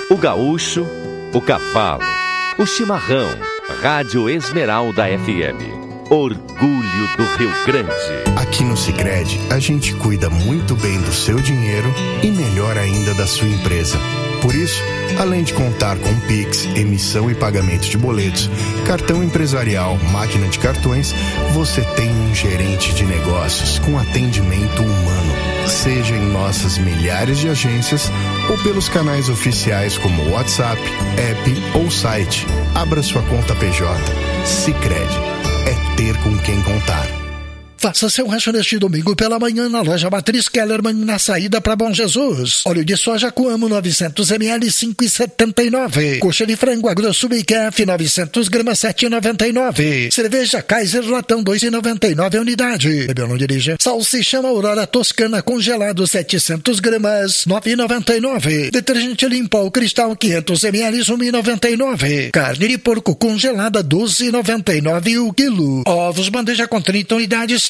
o gaúcho, o cavalo, o chimarrão. Rádio Esmeralda FM. Orgulho do Rio Grande. Aqui no Sicredi, a gente cuida muito bem do seu dinheiro e melhor ainda da sua empresa. Por isso, além de contar com Pix, emissão e pagamento de boletos, cartão empresarial, máquina de cartões, você tem um gerente de negócios com atendimento humano. Seja em nossas milhares de agências ou pelos canais oficiais como WhatsApp, app ou site. Abra sua conta PJ. Sicredi. É ter com quem contar. Faça seu rancho neste domingo pela manhã na loja Matriz Kellerman, na saída para Bom Jesus. Óleo de soja Coamo 900 ml 5,79. Coxa de frango Agrosul Bicaf 900 gramas 7,99. Cerveja Kaiser latão 2,99 a unidade. Bebeu, não dirija. Salsichão Aurora Toscana congelado 700 gramas 9,99. Detergente Limpo Cristal 500 ml 1,99. Carne de porco congelada 12,99 o quilo. Ovos bandeja com 30 unidades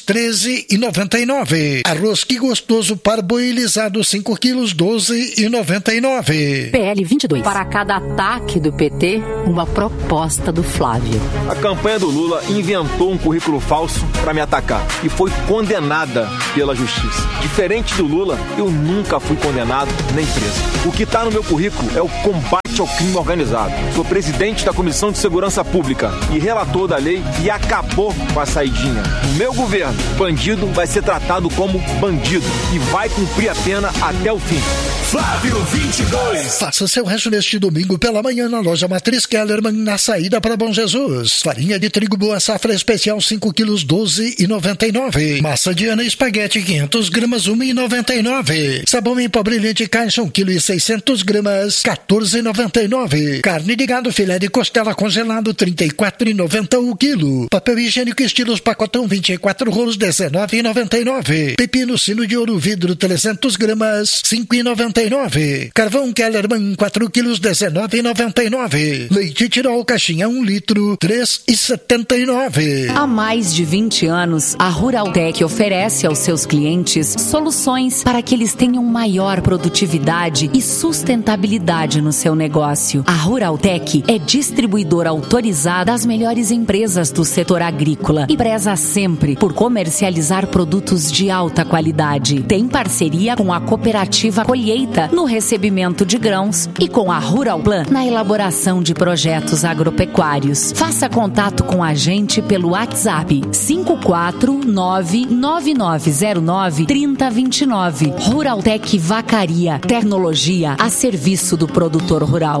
13,99. Arroz Que Gostoso parboilizado 5 quilos 12,99. PL 22. Para cada ataque do PT, uma proposta do Flávio. A campanha do Lula inventou um currículo falso para me atacar e foi condenada pela justiça. Diferente do Lula, eu nunca fui condenado nem preso. O que está no meu currículo é o combate ao crime organizado. Sou presidente da Comissão de Segurança Pública e relator da lei e acabou com a saidinha. No meu governo, bandido vai ser tratado como bandido e vai cumprir a pena até o fim. Flávio 22. Faça seu rancho neste domingo pela manhã na loja Matriz Kellerman, na saída para Bom Jesus. Farinha de trigo Boa Safra especial 5 quilos 12,99. Massa de Ana espaguete 500 gramas 1,99. Sabão em pó brilhante caixa 1 quilo e 600 gramas 14,99. Carne de gado filé de costela congelado 34,90 o quilo. Papel higiênico estilos pacotão 24 rolos 19,99. Pepino sino de ouro vidro 300 gramas 5,99. Carvão Kellerman 4 quilos 19,99. Leite Tirol caixinha 1 litro 3,79. Há mais de 20 anos, a Ruraltec oferece aos seus clientes soluções para que eles tenham maior produtividade e sustentabilidade no seu negócio. A Ruraltec é distribuidora autorizada das melhores empresas do setor agrícola e preza sempre por comercializar produtos de alta qualidade. Tem parceria com a cooperativa Colheita no recebimento de grãos e com a Ruralplan na elaboração de projetos agropecuários. Faça contato com a gente pelo WhatsApp 549-9909-3029. Ruraltec Vacaria, tecnologia a serviço do produtor rural.